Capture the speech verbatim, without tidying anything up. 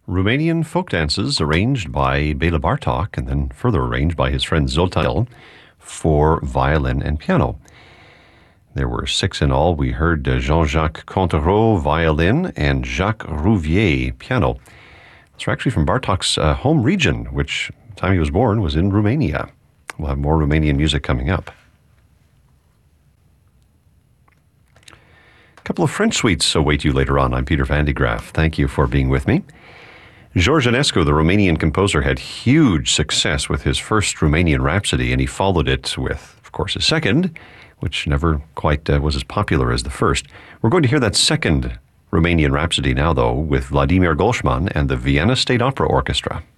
Romanian folk dances arranged by Bela Bartok and then further arranged by his friend Zoltan for violin and piano. There were six in all. We heard uh, Jean-Jacques Contereau, violin, and Jacques Rouvier, piano. Those are actually from Bartok's uh, home region, which, the time he was born, was in Romania. We'll have more Romanian music coming up. A couple of French suites await you later on. I'm Peter Van de Graaff. Thank you for being with me. George Enescu, the Romanian composer, had huge success with his first Romanian Rhapsody, and he followed it with, of course, a second, which never quite uh, was as popular as the first. We're going to hear that second Romanian Rhapsody now, though, with Vladimir Golshman and the Vienna State Opera Orchestra.